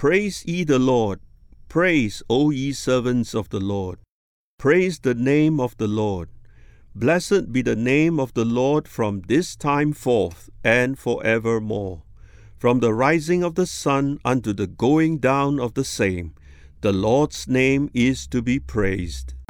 Praise ye the Lord. Praise, O ye servants of the Lord. Praise the name of the Lord. Blessed be the name of the Lord from this time forth and forevermore. From the rising of the sun unto the going down of the same, the Lord's name is to be praised.